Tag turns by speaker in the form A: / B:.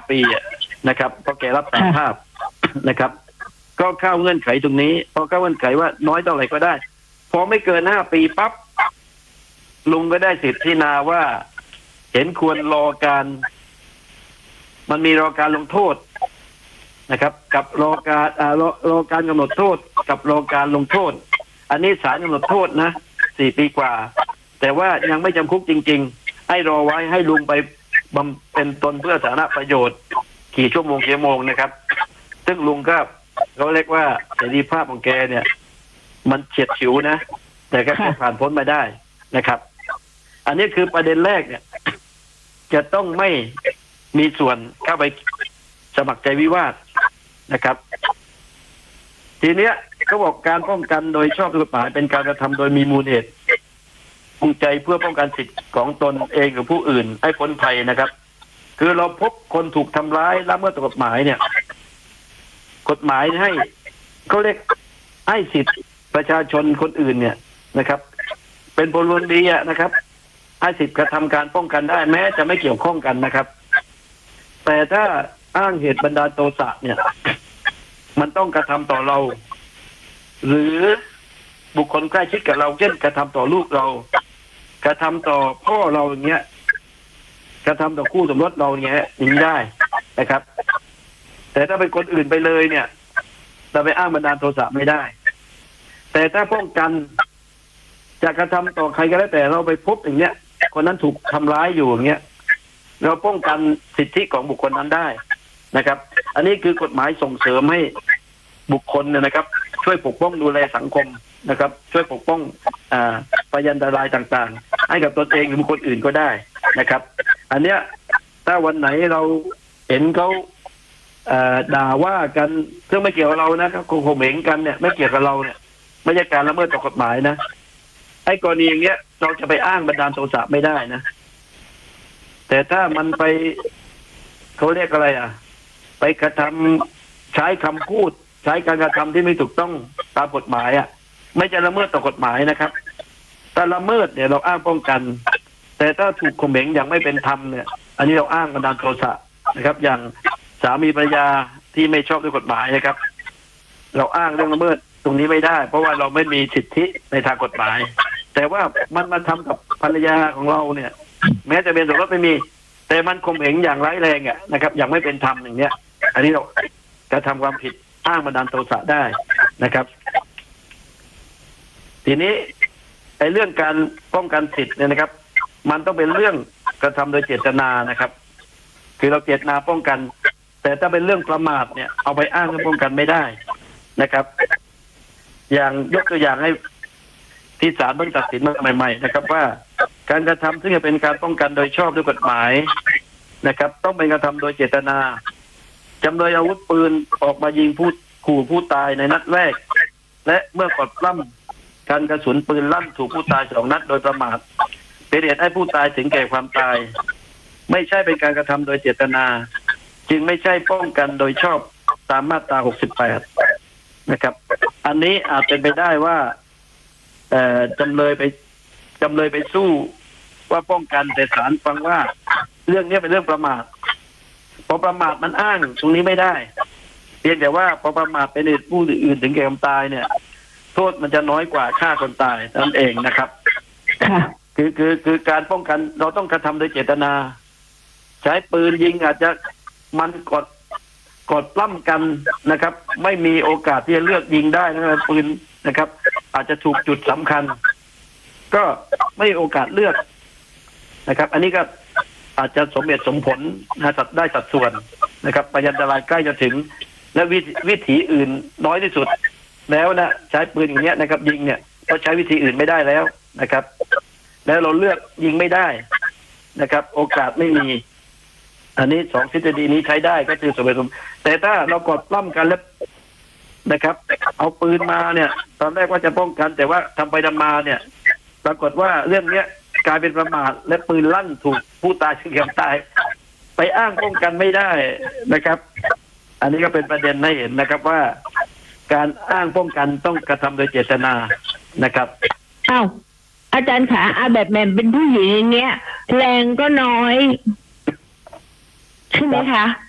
A: ปีนะครับเพราะแกรับสารภาพนะครับก็เข้าเงื่อนไขตรงนี้พอเข้าเงื่อนไขว่าน้อยเท่าไหร่ก็ได้พอไม่เกิน5 ปีปั๊บลุงก็ได้สิทธิ์พิจารณาว่าเห็นควรรอการมันมีรอการลงโทษนะครับกับรอการกำหนดโทษกับรอการลงโทษอันนี้ศาลกำหนดโทษนะ4 ปีกว่าแต่ว่ายังไม่จำคุกจริงๆให้รอไว้ให้ลุงไปบำเพ็ญตนเพื่อสาธารณประโยชน์กี่ชั่วโมงนะครับซึ่งลุงก็เขาเรียกว่าเสรีภาพของแกเนี่ยมันเฉียดฉิวนะแต่ก็ผ่านพ้นมาได้นะครับอันนี้คือประเด็นแรกเนี่ยจะต้องไม่มีส่วนเข้าไปสมัครใจวิวาทนะครับทีเนี้ยเขาบอกการป้องกันโดยชอบด้วยกฎหมายเป็นการกระทำโดยมีมูลเหตุจูงใจเพื่อป้องกันสิทธิของตนเองหรือผู้อื่นให้พ้นภัยนะครับคือเราพบคนถูกทำร้ายละเมิดกฎหมายเนี่ยกฎหมายให้เขาเรียกให้สิทธิประชาชนคนอื่นเนี่ยนะครับเป็นพลเมืองดีนะครับให้สิทธิกระทำการป้องกันได้แม้จะไม่เกี่ยวข้องกันนะครับแต่ถ้าอ้างเหตุบันดาลโทสะเนี่ยมันต้องกระทำต่อเราหรือบุคคลใกล้ชิดกับเราเช่นกระทำต่อลูกเรากระทำต่อพ่อเราอย่างเงี้ยกระทำต่อคู่สมรสเราอย่างเงี้ยอย่างนี้ได้นะครับแต่ถ้าเป็นคนอื่นไปเลยเนี่ยเราไปอ้างบันดาลโทสะไม่ได้แต่ถ้าป้องกันจะกระทำต่อใครก็แล้วแต่เราไปพบอย่างเงี้ยคนนั้นถูกทำร้ายอยู่อย่างเงี้ยเราป้องกันสิทธิของบุคคลนั้นได้นะครับอันนี้คือกฎหมายส่งเสริมให้บุคคลเนี่ยนะครับช่วยปกป้องดูแลสังคมนะครับช่วยปกป้องพยานอันตรายต่างๆให้กับตนเองหรือบุคคลอื่นก็ได้นะครับอันเนี้ยถ้าวันไหนเราเห็นเขาด่าว่ากันซึ่งไม่เกี่ยวกับเรานะครับคงเหงกันเนี่ยไม่เกี่ยวกับเราเนี่ยไม่ใช่การละเมิดต่อกฎหมายนะไอ้กรณีอย่างเงี้ยเราจะไปอ้างบันดาลโทสะไม่ได้นะแต่ถ้ามันไปเขาเรียกอะไรไปกระทำใช้คำพูดใช้การกระทำที่ไม่ถูกต้องตามกฎหมายไม่จะละเมิดต่อกฎหมายนะครับถ้าละเมิดเนี่ยเราอ้างป้องกันแต่ถ้าถูกข่มเหงอย่างไม่เป็นธรรมเนี่ยอันนี้เราอ้างบันดาลโทสะนะครับอย่างสามีภรรยาที่ไม่ชอบด้วยกฎหมายนะครับเราอ้างเรื่องละเมิดตรงนี้ไม่ได้เพราะว่าเราไม่มีสิทธิในทางกฎหมายแต่ว่ามันมาทำกับภรรยาของเราเนี่ยแม้จะเป็นสมรสไม่มีแต่มันข่มเหงอย่างร้ายแรงนะครับอย่างไม่เป็นธรรมอย่างเนี้ยอันนี้เราจะทำความผิดอ้างบันดาลโทสะได้นะครับทีนี้ไอ้เรื่องการป้องกันสิทธิ์เนี่ยนะครับมันต้องเป็นเรื่องกระทำโดยเจตนานะครับคือเราเจตนาป้องกันแต่ถ้าเป็นเรื่องประมาทเนี่ยเอาไปอ้างเรื่องป้องกันไม่ได้นะครับอย่างยกตัวอย่างให้ที่ศาลเพิ่งตัดสินมาใหม่ๆนะครับว่าการกระทำซึ่งจะเป็นการป้องกันโดยชอบด้วยกฎหมายนะครับต้องเป็นกระทำโดยเจตนาจำเลยอาวุธปืนออกมายิงขู่ผู้ตายในนัดแรกและเมื่อกดปล้ำการกระสุนปืนลั่นถูกผู้ตาย2 นัดโดยประมาทเป็นเหตุให้ผู้ตายถึงแก่ความตายไม่ใช่เป็นการกระทำโดยเจตนาจึงไม่ใช่ป้องกันโดยชอบตามมาตรา68นะครับอันนี้อาจเป็นไปได้ว่าจำเลยไปสู้ว่าป้องกันแต่ศาลฟังว่าเรื่องนี้เป็นเรื่องประมาทพอประมาทมันอ้างตรงนี้ไม่ได้เพียงแต่ว่าพอประมาทเป็นเหตุผู้อื่นถึงแก่ความตายเนี่ยโทษมันจะน้อยกว่าฆ่าคนตายนั่นเองนะครับคือการป้องกันเราต้องกระทำโดยเจตนาใช้ปืนยิงอาจจะมันกดปล้ำกันนะครับไม่มีโอกาสที่จะเลือกยิงได้นะครับปืนนะครับอาจจะถูกจุดสำคัญก็ไม่มีโอกาสเลือกนะครับอันนี้ก็อาจจะสมเหตุสมผลได้สัดส่วนนะครับพยานอันตรายใกล้จะถึงและวิถีอื่นน้อยที่สุดแล้วนะใช้ปืนอย่างเงี้ยนะครับยิงเนี่ยก็ใช้วิธีอื่นไม่ได้แล้วนะครับแล้วเราเลือกยิงไม่ได้นะครับโอกาสไม่มีอันนี้2 ทฤษฎีนี้ใช้ได้ก็คือสมเหตุสมผลแต่ถ้าเรากดปล้ำกันแล้วนะครับเอาปืนมาเนี่ยตอนแรกว่าจะป้องกันแต่ว่าทำไปทำมาเนี่ยปรากฏว่าเรื่องเนี้ยกลายเป็นประมาทและปืนลั่นถูกผู้ตายถึงแก่ตายไปอ้างป้องกันไม่ได้นะครับอันนี้ก็เป็นประเด็นให้เห็นนะครับว่าการอ้างป้องกันต้องกระทำโดยเจตนานะครับ
B: อ้าวอาจารย์ขาแบบแม่เป็นผู้หญิงอย่างเงี้ยแรงก็น้อยใช่ไหมคะ